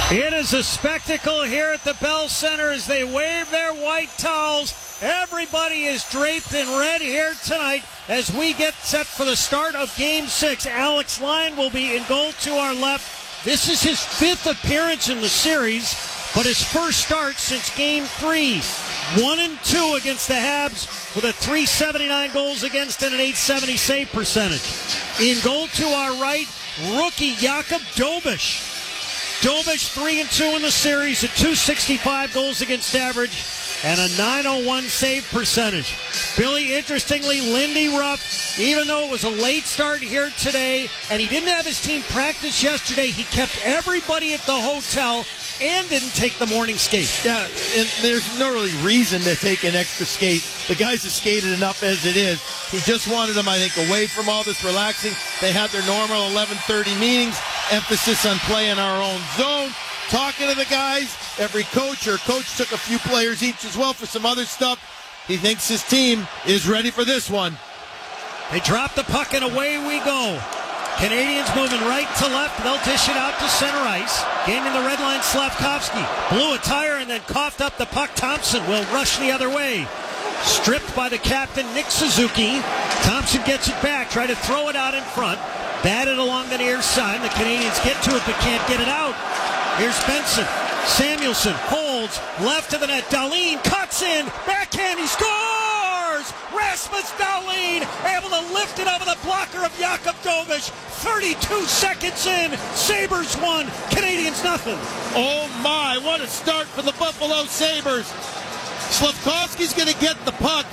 It is a spectacle here at the Bell Center as they wave their white towels. Everybody is draped in red here tonight as we get set for the start of Game 6. Alex Lyon will be in goal to our left. This is his 5th appearance in the series, but his first start since Game 3. 1-2 against the Habs with a .379 goals against and an .870 save percentage. In goal to our right, rookie Jakub Dobeš. Dobeš 3-2 in the series at .265 goals against average and a .901 save percentage. Billy, interestingly, Lindy Ruff, even though it was a late start here today and he didn't have his team practice yesterday, he kept everybody at the hotel and didn't take the morning skate. Yeah, and there's no really reason to take an extra skate. The guys have skated enough as it is. He just wanted them, I think, away from all this relaxing. They had their normal 11:30 meetings, emphasis on playing our own zone, talking to the guys. Every coach or coach took a few players each as well for some other stuff. He thinks his team is ready for this one. They drop the puck and away we go. Canadians moving right to left. They'll dish it out to center ice. Gaining the red line, Slafkovsky. Blew a tire and then coughed up the puck. Thompson will rush the other way. Stripped by the captain, Nick Suzuki. Thompson gets it back. Try to throw it out in front. Batted along the near side. The Canadians get to it but can't get it out. Here's Benson. Samuelson holds left of the net. Dahlin cuts in. Backhand. He scores! Rasmus Dahlin able to lift it over the blocker of Jakub Dobeš. 32 seconds in. Sabres 1. Canadians nothing. Oh my, what a start for the Buffalo Sabres. Slafkovsky's going to get the puck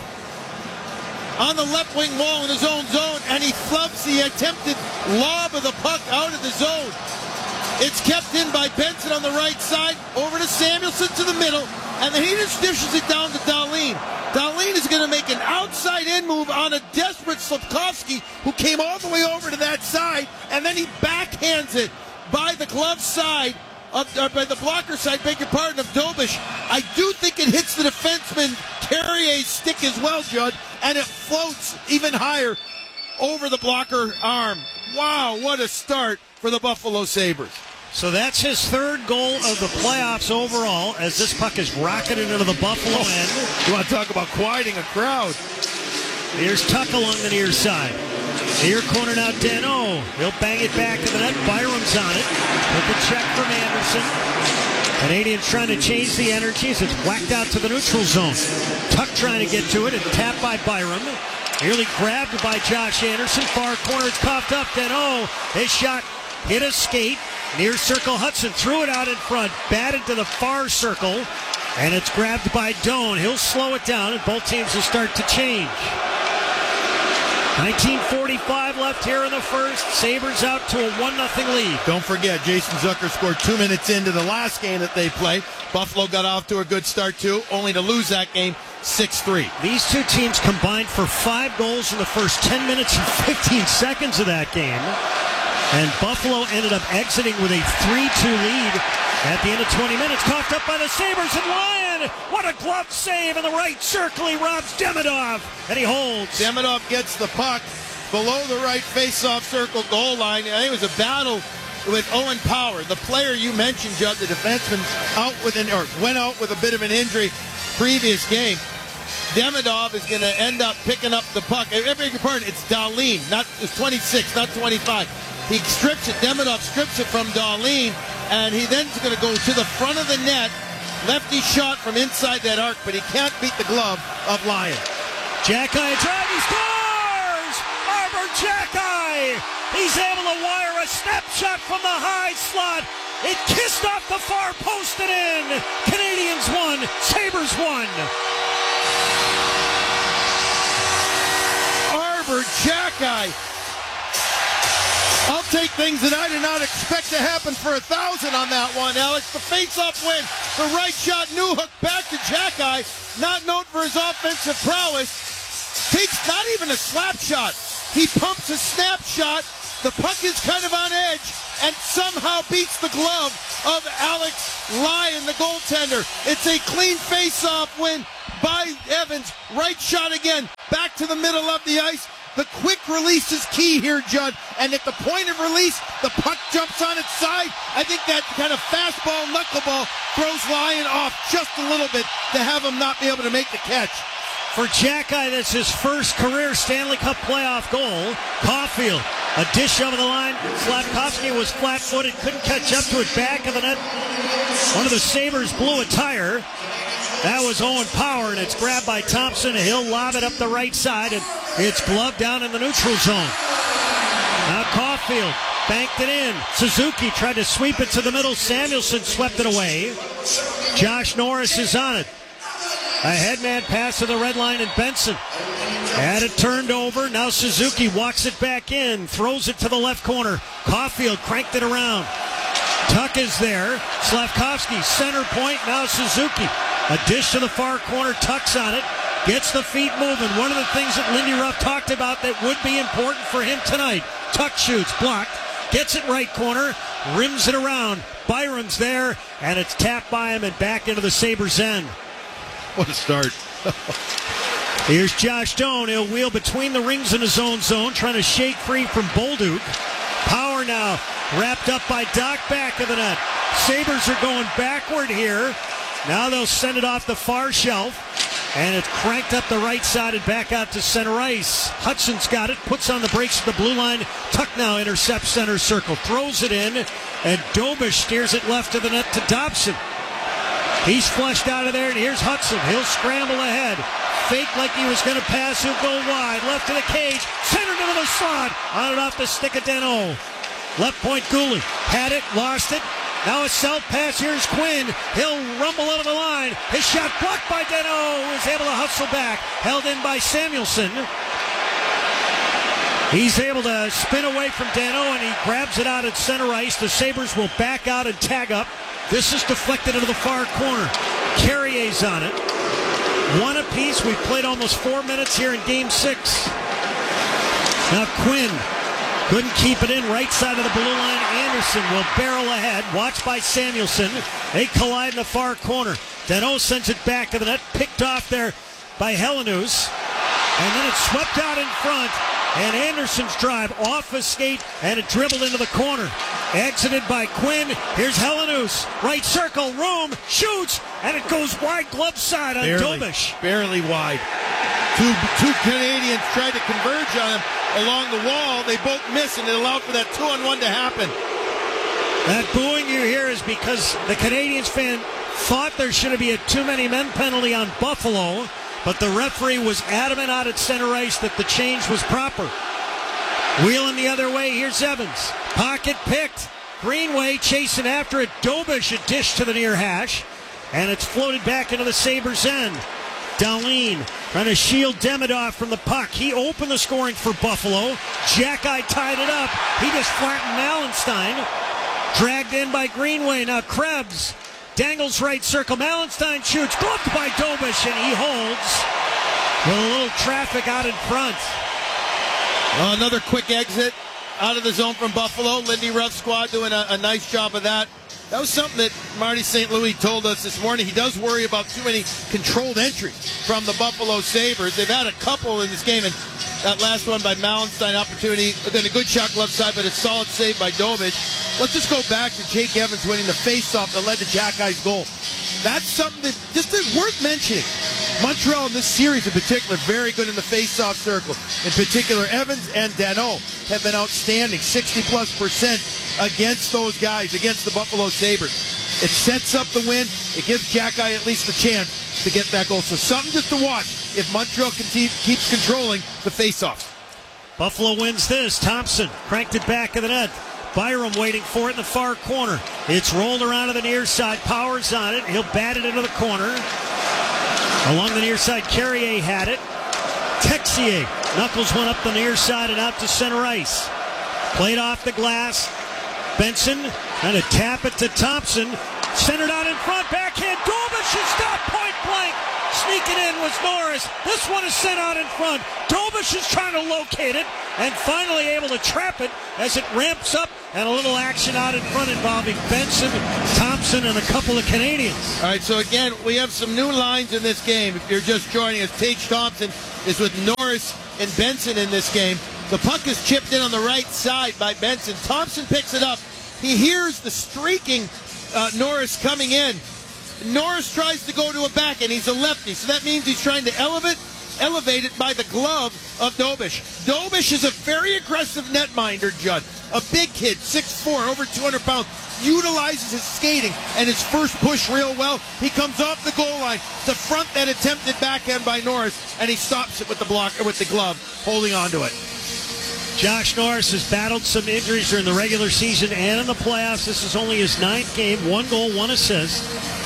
on the left wing wall in his own zone, and he flubs the attempted lob of the puck out of the zone. It's kept in by Benson on the right side, over to Samuelson to the middle, and then he just dishes it down to Dahlin. Dahlin is going to make an outside-in move on a desperate Slafkovsky, who came all the way over to that side, and then he backhands it by the glove side, by the blocker side, beg your pardon, of Dobeš. I do think it hits the defenseman Carrier's stick as well, Judd, and it floats even higher over the blocker arm. Wow, what a start for the Buffalo Sabres. So that's his 3rd goal of the playoffs overall as this puck is rocketed into the Buffalo end. You want to talk about quieting a crowd. Here's Tuck along the near side. Near corner now, Danault. He'll bang it back to the net. Byram's on it. Took a check from Anderson. Canadians trying to change the energies. It's whacked out to the neutral zone. Tuck trying to get to it and tapped by Byram. Nearly grabbed by Josh Anderson. Far corner, it's coughed up. Danault, his shot hit a skate. Near circle, Hudson threw it out in front. Batted to the far circle. And it's grabbed by Doan. He'll slow it down and both teams will start to change. 19:45 left here in the first. Sabres out to a 1-0 lead. Don't forget, Jason Zucker scored 2 minutes into the last game that they played. Buffalo got off to a good start, too, only to lose that game 6-3. These two teams combined for 5 goals in the first 10 minutes and 15 seconds of that game. And Buffalo ended up exiting with a 3-2 lead at the end of 20 minutes. Coughed up by the Sabres and Lyon. What a glove save in the right circle. He robs Demidov, and he holds. Demidov gets the puck below the right face-off circle goal line. I think it was a battle with Owen Power, the player you mentioned, Judd, the defenseman, went out with a bit of an injury previous game. Demidov is going to end up picking up the puck. I beg your pardon, it's Dahlin, it's 26, not 25. He strips it, Demidov strips it from Dahlin, and he then's going to go to the front of the net. Lefty shot from inside that arc, but he can't beat the glove of Lyon. Xhekaj drive, he scores! Arber Xhekaj! He's able to wire a snapshot from the high slot. It kissed off the far post and in. Canadians won, Sabres won. Arber Xhekaj. I'll take things that I did not expect to happen for 1,000 on that one, Alex. The face-off win. The right shot, new hook back to Xhekaj. Not known for his offensive prowess. Takes not even a slap shot. He pumps a snapshot. The puck is kind of on edge and somehow beats the glove of Alex Lyon, the goaltender. It's a clean face-off win by Evans. Right shot again. Back to the middle of the ice. The quick release is key here, Judd. And at the point of release, the puck jumps on its side. I think that kind of fastball, knuckleball throws Lyon off just a little bit to have him not be able to make the catch. For Jackeye, that's his first career Stanley Cup playoff goal. Caulfield, a dish over the line. Slavkovsky was flat-footed, couldn't catch up to it, back of the net. One of the Sabres blew a tire. That was Owen Power, and it's grabbed by Thompson. He'll lob it up the right side, and it's gloved down in the neutral zone. Now Caulfield banked it in. Suzuki tried to sweep it to the middle. Samuelson swept it away. Josh Norris is on it. A headman pass to the red line, and Benson had it turned over. Now Suzuki walks it back in, throws it to the left corner. Caulfield cranked it around. Tuck is there. Slavkovsky, center point. Now Suzuki. A dish to the far corner. Tuck's on it. Gets the feet moving. One of the things that Lindy Ruff talked about that would be important for him tonight. Tuck shoots, blocked. Gets it right corner. Rims it around. Byram's there, and it's tapped by him and back into the Sabres' end. What a start. Here's Josh Doan. He'll wheel between the rings in his own zone, trying to shake free from Bolduc. Power now wrapped up by Doc, back of the net. Sabres are going backward here. Now they'll send it off the far shelf, and it's cranked up the right side and back out to center ice. Hudson's got it, puts on the brakes at the blue line. Tuck now intercepts center circle, throws it in, and Dobish steers it left of the net to Dobson. He's flushed out of there, and here's Hudson. He'll scramble ahead. Fake like he was going to pass. He'll go wide. Left of the cage. Centered into the slot. On and off the stick of Danault. Left point, Gouli. Had it. Lost it. Now a self pass. Here's Quinn. He'll rumble over the line. His shot blocked by Danault, who is able to hustle back. Held in by Samuelson. He's able to spin away from Danault, and he grabs it out at center ice. The Sabres will back out and tag up. This is deflected into the far corner. Carrier's on it. One apiece. We've played almost 4 minutes here in Game 6. Now Quinn couldn't keep it in. Right side of the blue line. Anderson will barrel ahead. Watched by Samuelson. They collide in the far corner. Danault sends it back to the net. Picked off there by Helenius. And then it's swept out in front. And Anderson's drive off a skate, and it dribbled into the corner. Exited by Quinn. Here's Helenius. Right circle, room, shoots, and it goes wide glove side on Dobish. Barely wide. Two Canadians tried to converge on him along the wall. They both miss, and it allowed for that 2-on-1 to happen. That booing you hear is because the Canadians fan thought there should be a too many men penalty on Buffalo, but the referee was adamant out at center ice that the change was proper. Wheeling the other way, here's Evans. Pocket picked. Greenway chasing after it. Dobish a dish to the near hash. And it's floated back into the Sabres' end. Dahlin trying to shield Demidov from the puck. He opened the scoring for Buffalo. Jackeye tied it up. He just flattened Malenstein. Dragged in by Greenway. Now Krebs dangles right circle. Malenstein shoots. Gloved by Dobish, and he holds. With a little traffic out in front. Another quick exit out of the zone from Buffalo. Lindy Ruff's squad doing a nice job of that. That was something that Marty St. Louis told us this morning. He does worry about too many controlled entries from the Buffalo Sabres. They've had a couple in this game, and that last one by Malenstein opportunity. Then a good shot left side, but a solid save by Dobish. Let's just go back to Jake Evans winning the faceoff that led to Jackeye's goal. That's something that just is worth mentioning. Montreal in this series in particular, very good in the face-off circle. In particular, Evans and Danault have been outstanding, 60+% against those guys, against the Buffalo Sabres. It sets up the win. It gives Jackeye at least a chance to get that goal. So something just to watch if Montreal keeps controlling the face-offs. Buffalo wins this. Thompson cranked it back of the net. Byram waiting for it in the far corner. It's rolled around to the near side. Powers on it. He'll bat it into the corner. Along the near side, Carrier had it. Texier knuckles one up the near side and out to center ice. Played off the glass. Benson trying to tap it to Thompson. Centered out in front. Backhand. Dobish is stopped point blank. Sneaking in was Norris. This one is sent out in front. Dobish is trying to locate it, and finally able to trap it as it ramps up, and a little action out in front involving Benson, Thompson, and a couple of Canadians. All right, so again, we have some new lines in this game. If you're just joining us, Tage Thompson is with Norris and Benson in this game. The puck is chipped in on the right side by Benson. Thompson picks it up. He hears the streaking Norris coming in. Norris tries to go to a back, and he's a lefty, so that means he's trying to elevate it by the glove of Dobish. Dobish is a very aggressive netminder, Judd. A big kid, 6'4", over 200 pounds, utilizes his skating and his first push real well. He comes off the goal line to front that attempted backhand by Norris, and he stops it with the block or with the glove, holding on to it. Josh Norris has battled some injuries during the regular season and in the playoffs. This is only his 9th game, 1 goal, 1 assist.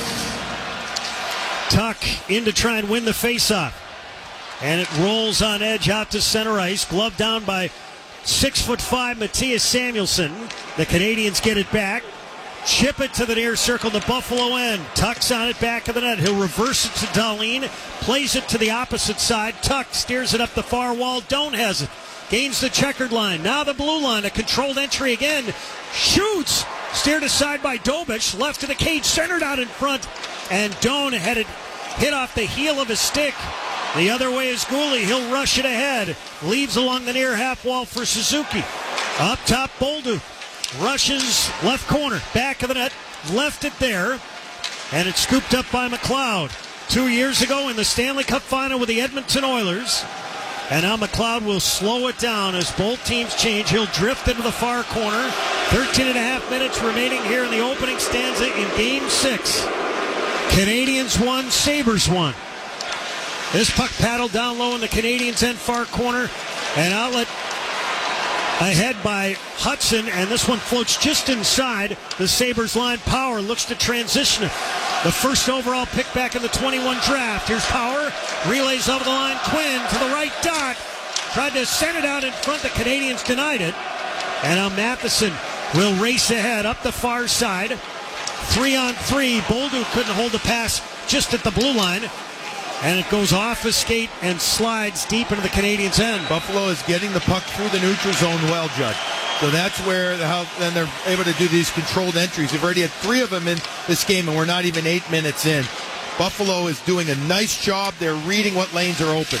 Tuck in to try and win the faceoff. And it rolls on edge out to center ice. Glove down by 6'5" Matthias Samuelsson. The Canadians get it back. Chip it to the near circle, the Buffalo end. Tuck's on it, back of the net. He'll reverse it to Dahlin. Plays it to the opposite side. Tuck steers it up the far wall. Doan has it. Gains the checkered line. Now the blue line. A controlled entry again. Shoots. Steered aside by Dobish. Left to the cage. Centered out in front. And Doan had it hit off the heel of his stick. The other way is Gooley. He'll rush it ahead. Leaves along the near half wall for Suzuki. Up top, Bolduc. Rushes left corner. Back of the net. Left it there. And it's scooped up by McLeod. 2 years ago in the Stanley Cup final with the Edmonton Oilers. And now McLeod will slow it down as both teams change. He'll drift into the far corner. 13 and a half minutes remaining here in the opening stanza in Game 6. Canadians won, Sabres won. This puck paddled down low in the Canadians' end far corner. An outlet ahead by Hudson, and this one floats just inside the Sabres line. Power looks to transition it. The first overall pick back in the 21 draft. Here's Power. Relays over the line. Quinn to the right dot. Tried to send it out in front. The Canadians denied it. And now Matheson will race ahead up the far side. 3-on-3. Bolduc couldn't hold the pass just at the blue line. And it goes off his skate and slides deep into the Canadians' end. Buffalo is getting the puck through the neutral zone well, Judd. So that's where then they're able to do these controlled entries. We've already had 3 of them in this game, and we're not even 8 minutes in. Buffalo is doing a nice job. They're reading what lanes are open.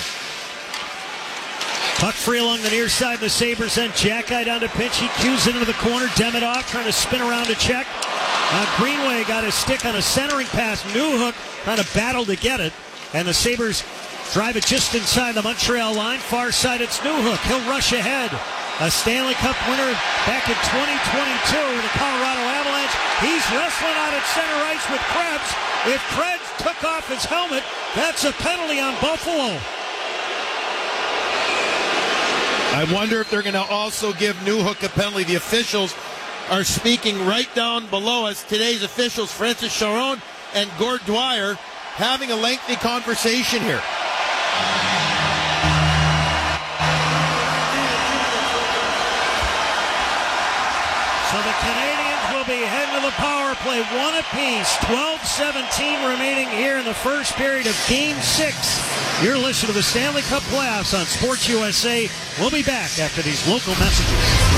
Puck free along the near side of the Sabres end. Jackeye down to pinch. He cues into the corner. Demidov trying to spin around to check. Greenway got his stick on a centering pass. Newhook trying to battle to get it. And the Sabres drive it just inside the Montreal line. Far side, it's Newhook. He'll rush ahead. A Stanley Cup winner back in 2022, the Colorado Avalanche. He's wrestling out at center ice with Krebs. If Krebs took off his helmet, that's a penalty on Buffalo. I wonder if they're going to also give Newhook a penalty. The officials are speaking right down below us. Today's officials, Francis Charon and Gord Dwyer, having a lengthy conversation here. So the Canadians will be heading to the power play, 1 apiece. 12-17 remaining here in the first period of Game 6. You're listening to the Stanley Cup playoffs on Sports USA. We'll be back after these local messages.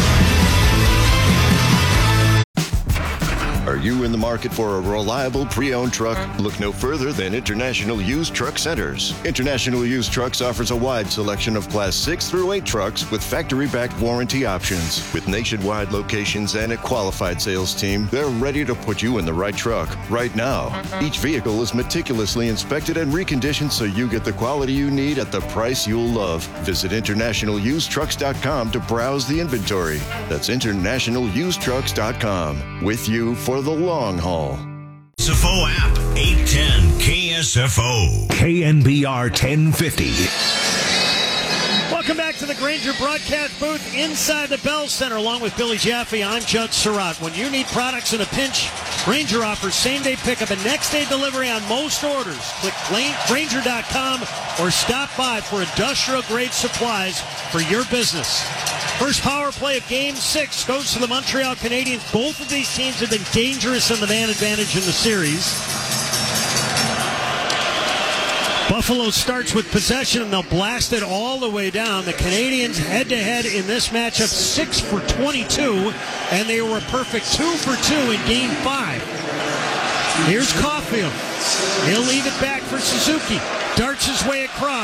Are you in the market for a reliable pre-owned truck? Look no further than International Used Truck Centers. International Used Trucks offers a wide selection of Class 6 through 8 trucks with factory-backed warranty options. With nationwide locations and a qualified sales team, they're ready to put you in the right truck right now. Each vehicle is meticulously inspected and reconditioned so you get the quality you need at the price you'll love. Visit InternationalUsedTrucks.com to browse the inventory. That's InternationalUsedTrucks.com. With you for the long haul. KSFO app, 810 KSFO. KNBR 1050. Welcome back to the Grainger broadcast booth inside the Bell Center. Along with Billy Jaffe, I'm Judd Surratt. When you need products in a pinch, Grainger offers same-day pickup and next-day delivery on most orders. Click Grainger.com or stop by for industrial-grade supplies for your business. First power play of Game 6 goes to the Montreal Canadiens. Both of these teams have been dangerous on the man advantage in the series. Buffalo starts with possession, and they'll blast it all the way down. The Canadians head-to-head in this matchup, 6 for 22, and they were a perfect 2 for 2 in Game 5. Here's Caulfield. He'll leave it back for Suzuki. Darts his way across.